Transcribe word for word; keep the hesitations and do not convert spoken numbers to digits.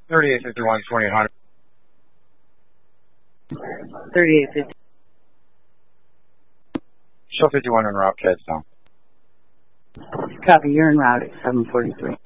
thirty-eight fifty-one, twenty-eight hundred. thirty-eight fifty. Show fifty-one en route, Cadstown. Copy, you're en route at seven forty-three.